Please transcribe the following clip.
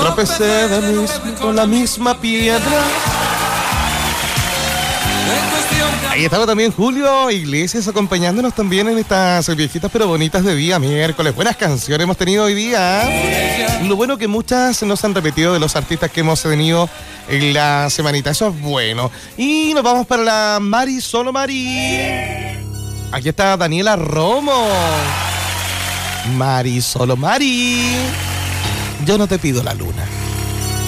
tropecé con la misma piedra. Ahí estaba también Julio Iglesias acompañándonos también en estas viejitas pero bonitas de día miércoles. Buenas canciones hemos tenido hoy día. Lo bueno que muchas nos han repetido de los artistas que hemos tenido en la semanita. Eso es bueno. Y nos vamos para la Mari Solo Mari. Aquí está Daniela Romo. Mari Solo Mari. Yo no te pido la luna.